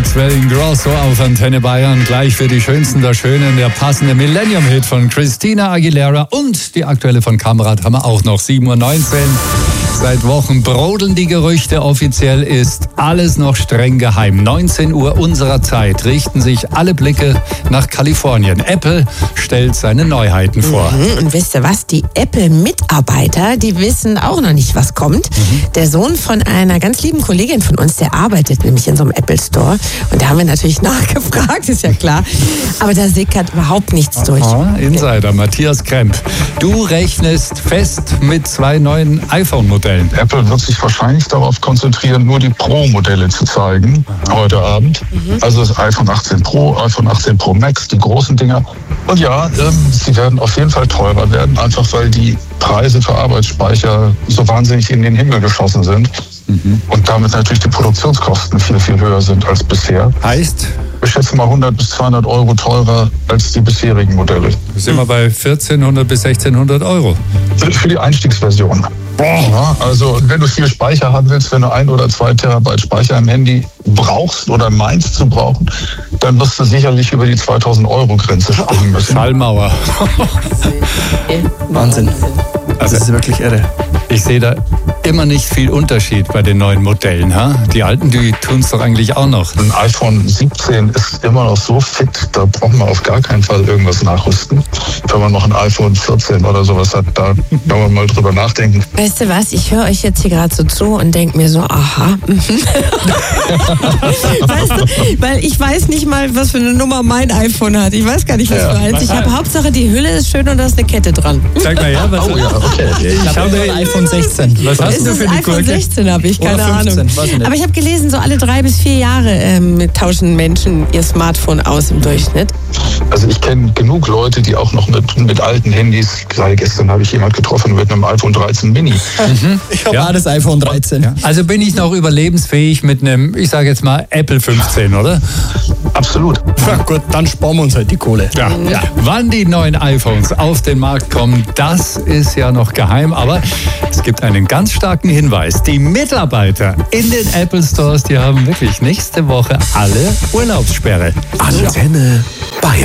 Maxwell Ingrosso auf Antenne Bayern. Gleich für die Schönsten der Schönen der passende Millennium-Hit von Christina Aguilera und die aktuelle von Kamrat haben wir auch noch. 7:19 Uhr. Seit Wochen brodeln die Gerüchte. Offiziell ist alles noch streng geheim. 19 Uhr unserer Zeit richten sich alle Blicke nach Kalifornien. Apple stellt seine Neuheiten vor. Und wisst ihr was? Die Apple-Mitarbeiter, die wissen auch noch nicht, was kommt. Der Sohn von einer ganz lieben Kollegin von uns, der arbeitet nämlich in so einem Apple Store. Und da haben wir natürlich nachgefragt, ist ja klar. Aber da sickert überhaupt nichts durch. Insider Matthias Kremp. Du rechnest fest mit 2 neuen iPhone-Modellen. Apple wird sich wahrscheinlich darauf konzentrieren, nur die Pro-Modelle zu zeigen heute Abend. Also das iPhone 18 Pro, iPhone 18 Pro Max, die großen Dinger. Und ja, sie werden auf jeden Fall teurer werden, einfach weil die Preise für Arbeitsspeicher so wahnsinnig in den Himmel geschossen sind. Und damit natürlich die Produktionskosten viel, viel höher sind als bisher. Heißt? Ich schätze mal 100 bis 200 Euro teurer als die bisherigen Modelle. Sind wir bei 1400 bis 1600 Euro. Für die Einstiegsversion. Ja, also wenn du viel Speicher haben willst, wenn du 1 oder 2 Terabyte Speicher im Handy brauchst oder meinst zu brauchen, dann wirst du sicherlich über die 2000 Euro Grenze springen müssen. Schallmauer. Wahnsinn. Das ist wirklich irre. Ich sehe da immer nicht viel Unterschied bei den neuen Modellen. Ha? Die alten, die tun es doch eigentlich auch noch. Ein iPhone 17 ist immer noch so fit, da braucht man auf gar keinen Fall irgendwas nachrüsten. Wenn man noch ein iPhone 14 oder sowas hat, da kann man mal drüber nachdenken. Weißt du was, ich höre euch jetzt hier gerade so zu und denke mir so, aha. Weißt du, weil ich weiß nicht mal, was für eine Nummer mein iPhone hat. Ich weiß gar nicht, was für eins. Ich habe Hauptsache, die Hülle ist schön und da ist eine Kette dran. Sag mal, ja, was Okay. Ich habe ein iPhone 16. Was hast du Das für ist eine iPhone Gurke? 16 habe ich, keine Oder 15, Ahnung. weiß ich nicht. Aber ich habe gelesen, so alle 3 bis 4 Jahre tauschen Menschen ihr Smartphone aus im Durchschnitt. Also ich kenne genug Leute, die auch noch mit alten Handys, gerade gestern habe ich jemand getroffen mit einem iPhone 13 Mini. Ich habe das iPhone 13. Ja. Also bin ich noch überlebensfähig mit einem, ich sage jetzt mal, Apple 15, oder? Absolut. Ja, gut, dann sparen wir uns halt die Kohle. Ja. Wann die neuen iPhones auf den Markt kommen, das ist ja noch geheim. Aber es gibt einen ganz starken Hinweis. Die Mitarbeiter in den Apple Stores, die haben wirklich nächste Woche alle Urlaubssperre. Antenne Bayern.